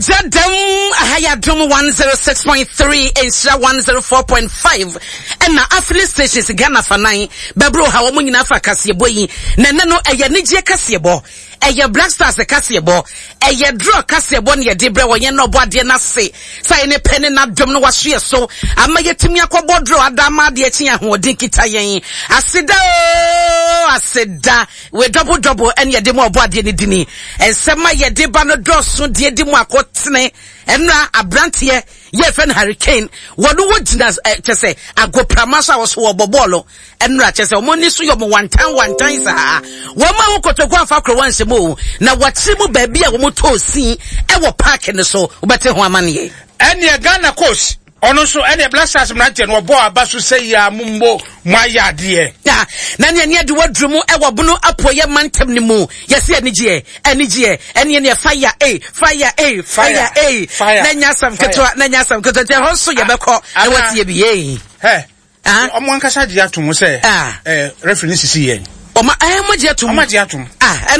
Jadam Hayadum 106.3 Insha 104.5 and na affiliate stations Ghana for 9 Babro how mu nyina fa kasebo yi na no eye nije kasebo eye Black Stars kasebo eye draw kasebo na ye debre wo ye no boade na se sai ne pene na dom no wahwe so ama yetimi akobo draw adama de achi ahodin kita yen aseda we double and ye dem oboade ni dini ensema ye de ba no draw so de di mu akotene enra abrantie ye fen hurricane wodo wogina chese agoprama so wo so obobolo enra chese omoni so yomo one time sa wo ma wo kotokwa afa kro wanse mo na wachi mu ba bia wo moto sin e wo park ne so ubete ho amane ene Ghana coach ono so ene Black Stars mnante no bo abaso sei ya mumbo mwayade na ne de wadrumu e wo bono apoye mantem ni mu yesi anigye ene ne fire na nyasam ketwa te hoso ye beko e watie bi omo ankasa gye atom se reference sisi yen oma magye atom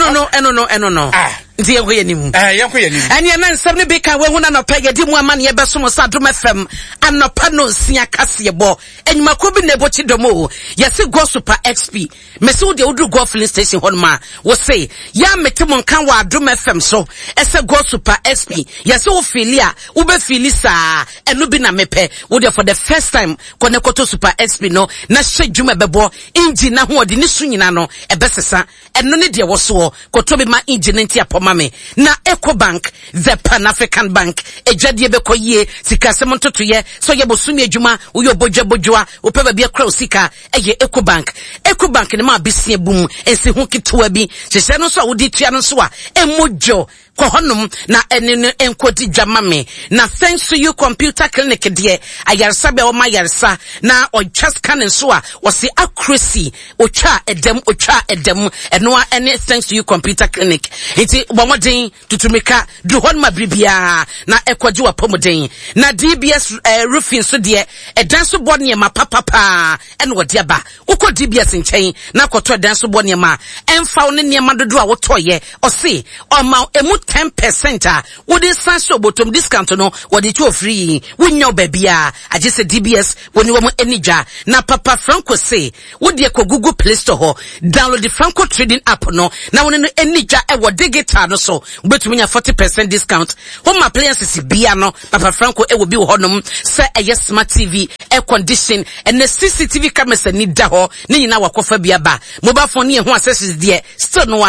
eno no nti yenkoye nimu ene na nsem ne beka we huna no pege di mu amane ye besom sa dom fm anopa no sia kasebo enyumako bi nebo chidomo yesi go super xp mesi wo de wodu go filling station honma wo say ya metemo kan wa dom fm so ese go super xp yesi wo filia wo be fili sa enu bi na mepe wo de for the first time konekoto super xp no na hwedwuma bebo engine na ho de ni su nyina no ebesesa eno ne de wo so koto bi ma engine ntia mame na EcoBank the Pan-African Bank ejadie bekoyie sika semontoto ye so ye bosumi adwuma wo ye bojwa wo peba bia kra sika eye EcoBank ne ma besie bum ensi ho kitwa bi hye no so wo di tua no so a emojo kohonum na enene enkodi dwamame na thanks to you computer clinic de ayarsa be o ma yarsa na o just can so a wo se accuracy otwa edem eno ene thanks to you computer clinic iti bomodin tutumika du honma bribia na ekwaji wa pomoden na DBS roofing so de edan so board ne ma papa ene wode aba ukọ DBS nchen na kwoto edan so board ne ma emfa wo ne ma dodo a wotoye o se o ma emu 10% would sans bottom discount no what it you free win your baby I just said DBS when you want enija na Papa Franco say would you go Google Play Store download the Franco trading app no now when enija e wo digital no so but me 40% discount home appliances bia no Papa Franco e will be honum say a smart TV air condition and the CCTV cameras ni da ho ni nyina wakofa bia ba mobile phone ne ho accessories there still no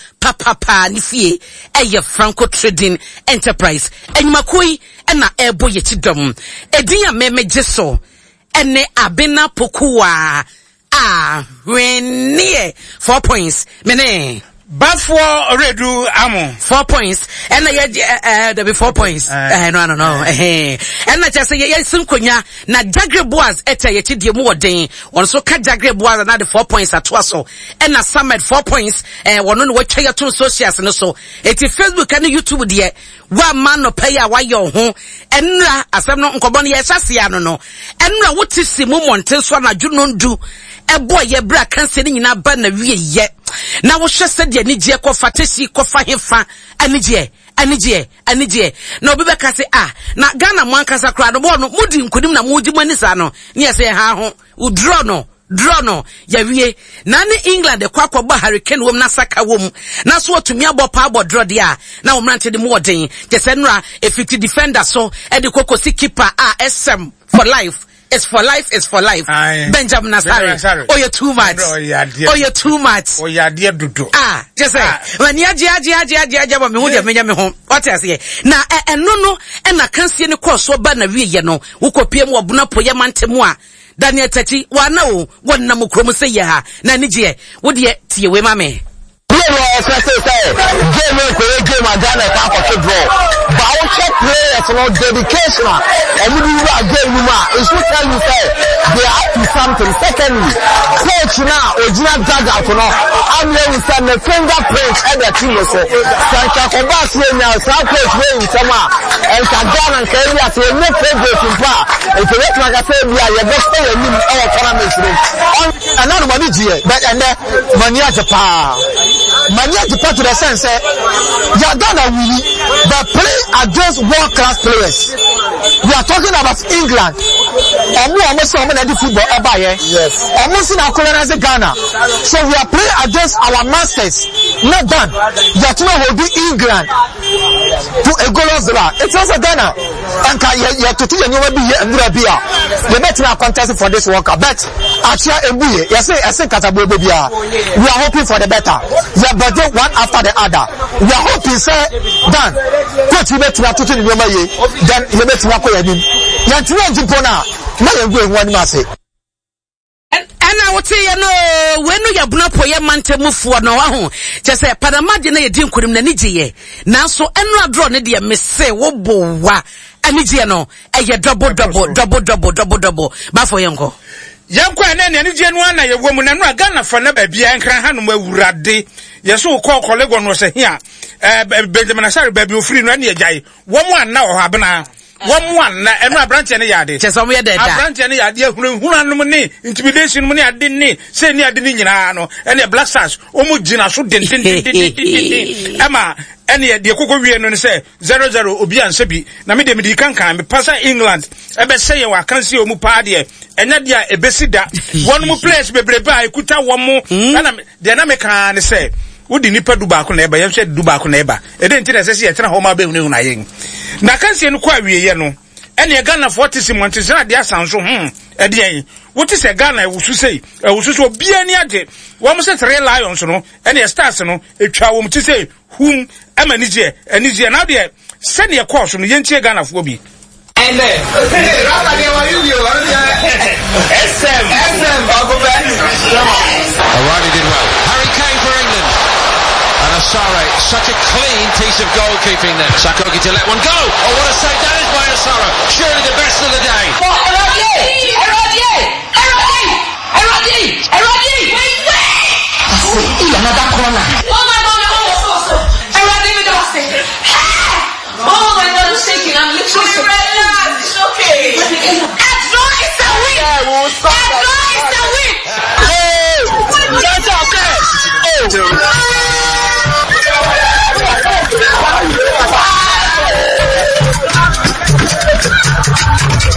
papa ni fie eye Franco Trading Enterprise enyumakoi na ebo ye chidom edin ya memeje so ene abena pokuwa wenie 4 points mene Bafo redu amo 4 points and there be 4 points no and na just say yes nkonya na Jagre Boaz eta ye chidie mu woden won so ka Jagre Boaz na the 4 points ato so and na Summit 4 points won no watch ya to socials no so eti Facebook and YouTube de wa man no pay ya wa yo ho enra asem no nkobo no ye hyase ya no enra wotisi mu monten so na dwunondu ebo ye bra kanse ni nyina ba na wie ye na wo hwese de anigye kofa tesi kofa hefa anigye na obi beka se na Ghana mwankasa kra no bo no mudi nkonim na mudi manisa no ne ye se ha ho u draw no ya wie na ne England de kwakwa hurricane wom na saka wom na so otumi abopa abodro de na wo mrante de moden je se nra e 50 defender so e de kokosi keeper SM for life. It's for life. Benjamin Nasari. Oh, you're too much. Oh, yeah, dear Dudu. Just say, when ya, me would have me home. What I say? Now, no, and I can't see any course so bad, you know, who could pay more Bunapo Yamantemua. Daniel Tati, one namu chromo say ya, Nanijie, would yet see you, mammy. Players no dedication and we do that game it should tell you say they are up to something. Secondly, coach now original dugout no I'm letting say the fingerprint at the team so Sanka Kobasi now some coach wey sama and Kagana and Kenya say no favorite in pa and to let like I say we are the best player in our tournament and now money here but and money at the pa to the sense ya Ghana really but play against world-class players. We are talking about England. Almost football ever here. Yes. Almost in our colonize Ghana. So we are playing against our masters. Not done. That will be England to a goal of Zara. It was a Ghana. And you have to tell you will be here and will be here. You better not contest for this World Cup. But actually, yes, I say Katabu we are hoping for the better. We are better one after the other. We are hoping, sir, done. Coach, you better not to tell you then you better not go ahead. And I would say, when you have not put your man to move for no one, just say, Padamadi, you didn't couldn't need now, so I'm not drawn a dear miss say, Wobo, Anigiano, a double, but for Yanko. Yanko and any genuine, a woman and Ghana for never be anchored Rade. Yes, so call colleague was here. Benjamin Asari, baby, free Rania Jai. One now, Habana. One, and my branch any yard. Just on where they branch any idea who money, intimidation money I didn't say near the Ninjano, and a black sash, Omujina should Emma, any the Cocovian and say 00 Obian Sebi, Namide Medicanca, Passa England, ever say you can't see Omupadia, and Nadia a Besida, one more place, baby, I could tell one more, and the American say. Udi nipa Dubako neba, yamse Dubako neba. Eden tina sesi ya tina homa be uni na yeng. Na kansi yenu kwa wiye no. Eni ya Ghana 40 months na dia sanso edi yen. What is a Ghana ususe obiya ni ade. Wamuse 3 Lions no, eni ya Stars no, etwa wamutise ema nije na dia send ya course no yentie Ghana fo bi. And then SM O'Reilly did well. Harry Kane for England. And Asare, such a clean piece of goalkeeping there. Sakogi to let one go. Oh, what a save that is by Asare. Surely the best of the day. Another corner. Oh my God, oh my God, I'm shaking. I'm literally relax. Okay. Adro is the win. Adro is the win.